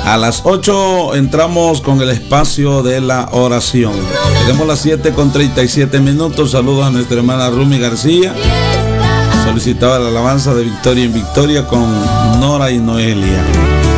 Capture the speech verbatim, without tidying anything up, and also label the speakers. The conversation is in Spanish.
Speaker 1: A las ocho entramos con el espacio de la oración. Tenemos las siete con treinta y siete minutos. Saludos a nuestra hermana Rumi García. Solicitaba la alabanza de Victoria en Victoria con Nora y Noelia.